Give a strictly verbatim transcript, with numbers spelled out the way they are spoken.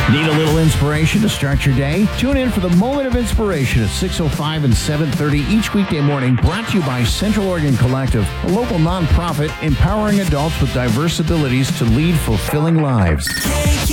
Need a little inspiration to start your day? Tune in for the Moment of Inspiration at six oh five and seven thirty each weekday morning, brought to you by Central Oregon Collective, a local nonprofit empowering adults with diverse abilities to lead fulfilling lives.